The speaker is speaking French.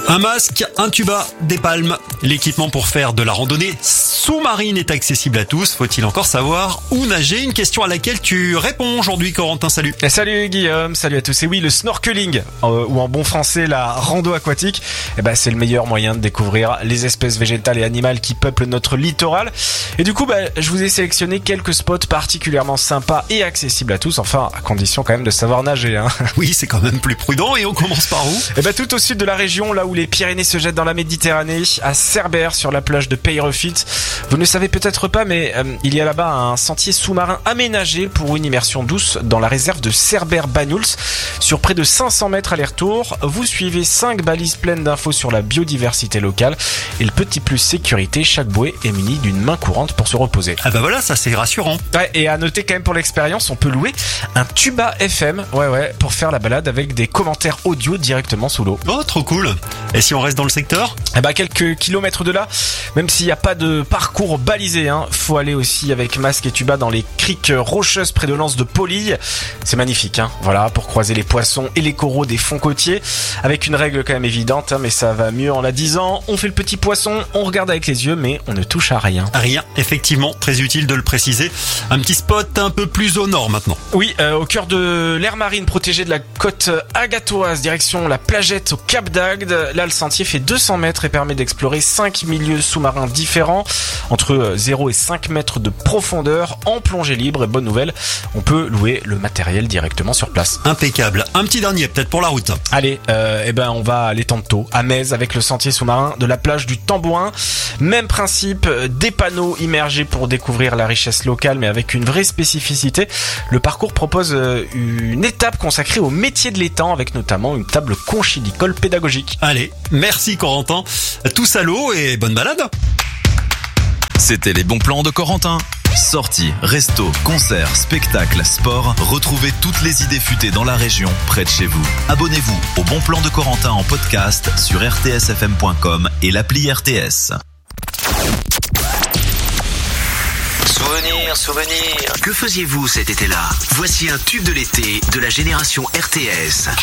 Un masque, un tuba, des palmes. L'équipement pour faire de la randonnée sous-marine est accessible à tous. Faut-il encore savoir où nager? Une question à laquelle tu réponds aujourd'hui, Corentin. Salut. Et salut Guillaume, salut à tous. Et oui, le snorkeling, ou en bon français la rando aquatique, c'est le meilleur moyen de découvrir les espèces végétales et animales qui peuplent notre littoral. Et du coup, je vous ai sélectionné quelques spots particulièrement sympas et accessibles à tous. Enfin, à condition quand même de savoir nager, hein. Oui, c'est quand même plus prudent. Et on commence par où? Tout au sud de la région, là où les Pyrénées se jettent dans la Méditerranée, à Cerbère, sur la plage de Peyrefit. Vous ne le savez peut-être pas, mais il y a là-bas un sentier sous-marin aménagé pour une immersion douce dans la réserve de Cerbère-Banyuls. Sur près de 500 mètres aller-retour, vous suivez 5 balises pleines d'infos sur la biodiversité locale. Et le petit plus sécurité, chaque bouée est muni d'une main courante pour se reposer. Ah voilà, ça c'est rassurant. Ouais, et à noter quand même pour l'expérience, on peut louer un tuba FM, pour faire la balade avec des commentaires audio directement sous l'eau. Oh, trop cool. Et si on reste dans le secteur? Quelques kilomètres de là, même s'il n'y a pas de parcours balisé, faut aller aussi avec masque et tuba dans les criques rocheuses près de l'anse de Polille. C'est magnifique, voilà, pour croiser les poissons et les coraux des fonds côtiers, avec une règle quand même évidente, mais ça va mieux en la disant. On fait le petit poisson, on regarde avec les yeux, mais on ne touche à rien. Rien, effectivement, très utile de le préciser. Un petit spot un peu plus au nord maintenant. Oui, au cœur de l'aire marine protégée de la côte agatoise, direction la plagette au Cap d'Agde. Là, le sentier fait 200 mètres et permet d'explorer 5 milieux sous-marins différents, entre 0 et 5 mètres de profondeur, en plongée libre. Et bonne nouvelle, on peut louer le matériel directement sur place. Impeccable. Un petit dernier peut-être pour la route. Allez, on va aller tantôt à Metz avec le sentier sous-marin de la plage du Tambouin. Même principe, des panneaux immergés pour découvrir la richesse locale, mais avec une vraie spécificité. Le parcours propose une étape consacrée au métier de l'étang, avec notamment une table conchylicole pédagogique. Allez, merci Corentin. Tous à l'eau et bonne balade. C'était les bons plans de Corentin. Sorties, restos, concerts, spectacles, sport. Retrouvez toutes les idées futées dans la région, près de chez vous. Abonnez-vous au Bon Plan de Corentin en podcast sur rtsfm.com et l'appli RTS. Souvenir. Que faisiez-vous cet été-là? Voici un tube de l'été de la génération RTS.